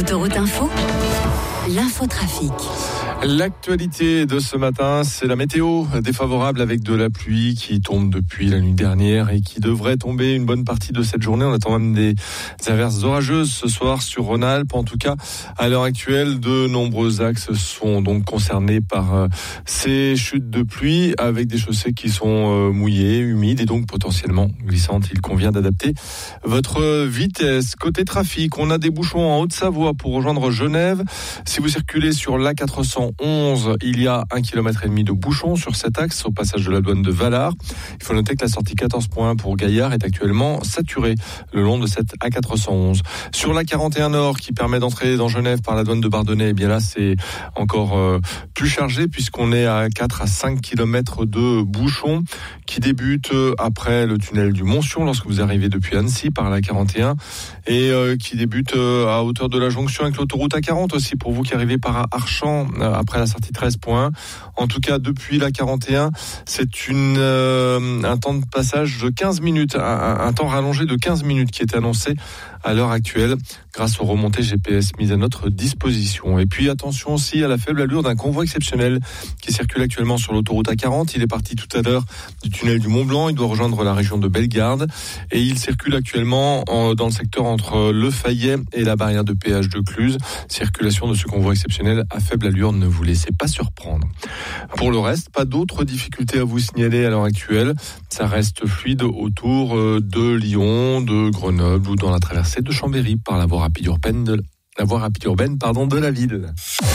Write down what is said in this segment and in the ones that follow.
Autoroute Info, l'infotrafic. L'actualité de ce matin, c'est la météo défavorable avec de la pluie qui tombe depuis la nuit dernière et qui devrait tomber une bonne partie de cette journée. On attend même des averses orageuses ce soir sur Rhône-Alpes. En tout cas, à l'heure actuelle, de nombreux axes sont donc concernés par ces chutes de pluie avec des chaussées qui sont mouillées, humides et donc potentiellement glissantes. Il convient d'adapter votre vitesse. Côté trafic, on a des bouchons en Haute-Savoie pour rejoindre Genève. Si vous circulez sur l'A411, il y a 1,5 km de bouchons sur cet axe au passage de la douane de Valard. Il faut noter que la sortie 14.1 pour Gaillard est actuellement saturée le long de cette A411. Sur l'A41 Nord qui permet d'entrer dans Genève par la douane de Bardonnay, et bien là c'est encore plus chargé puisqu'on est à 4 à 5 km de bouchons qui débutent après le tunnel du Montsion lorsque vous arrivez depuis Annecy par l'A41 et qui débute à hauteur de la jonction avec l'autoroute A40 aussi pour vous qui arrivez par Archamps après la sortie 13.1. En tout cas, depuis la 41, c'est un temps de passage de 15 minutes, un temps rallongé de 15 minutes qui est annoncé à l'heure actuelle grâce aux remontées GPS mises à notre disposition. Et puis attention aussi à la faible allure d'un convoi exceptionnel qui circule actuellement sur l'autoroute A40. Il est parti tout à l'heure du tunnel du Mont-Blanc. Il doit rejoindre la région de Bellegarde et il circule actuellement dans le secteur entre Le Fayet et la barrière de péage de Cluse. Circulation de ce convoi exceptionnel à faible allure, ne vous laissez pas surprendre. Pour le reste, pas d'autres difficultés à vous signaler à l'heure actuelle. Ça reste fluide autour de Lyon, de Grenoble ou dans la traversée de Chambéry par la voie rapide urbaine de la ville.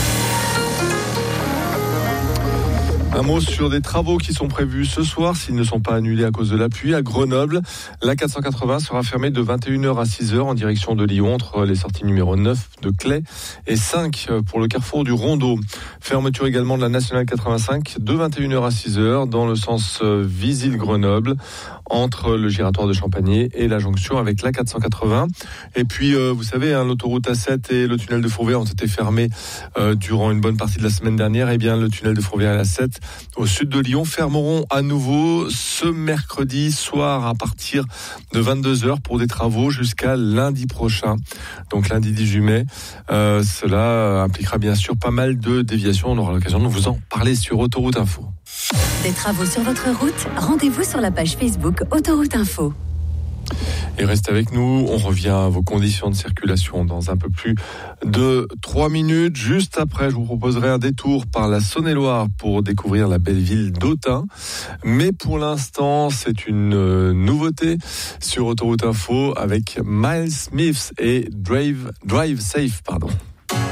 Un mot sur des travaux qui sont prévus ce soir, s'ils ne sont pas annulés à cause de la pluie. À Grenoble, la 480 sera fermée de 21h à 6h en direction de Lyon, entre les sorties numéro 9 de Claye et 5 pour le carrefour du Rondeau. Fermeture également de la nationale 85 de 21h à 6h dans le sens Visil-Grenoble, entre le giratoire de Champagné et la jonction avec la 480. Et puis, vous savez, l'autoroute A7 et le tunnel de Fourvière ont été fermés durant une bonne partie de la semaine dernière. Et bien, le tunnel de Fourvière et la 7 au sud de Lyon fermeront à nouveau ce mercredi soir à partir de 22h pour des travaux jusqu'à lundi prochain. Donc lundi 18 mai. Cela impliquera bien sûr pas mal de déviations. On aura l'occasion de vous en parler sur Autoroute Info. Des travaux sur votre route, rendez-vous sur la page Facebook Autoroute Info. Et restez avec nous, on revient à vos conditions de circulation dans un peu plus de 3 minutes. Juste après, je vous proposerai un détour par la Saône-et-Loire pour découvrir la belle ville d'Autun. Mais pour l'instant, c'est une nouveauté sur Autoroute Info avec Miles Smith et Drive Safe,